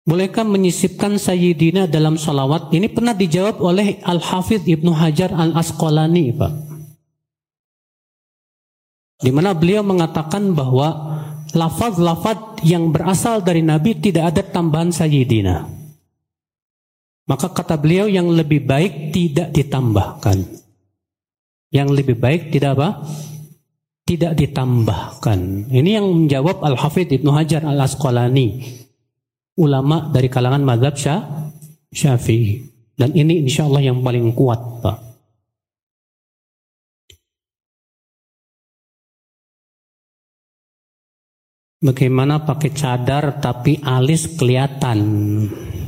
Bolehkah menyisipkan Sayyidina dalam salawat? Ini pernah dijawab oleh Al-Hafidh Ibnu Hajar Al-Asqalani, Pak. Di mana beliau mengatakan bahwa lafaz-lafaz yang berasal dari Nabi tidak ada tambahan Sayyidina. Maka kata beliau yang lebih baik tidak ditambahkan. Yang lebih baik tidak apa? Tidak ditambahkan. Ini yang menjawab Al-Hafidh Ibnu Hajar Al-Asqalani, ulama dari kalangan mazhab Syafi'i. Dan ini insya Allah yang paling kuat, Pak. Bagaimana pakai cadar tapi alis kelihatan?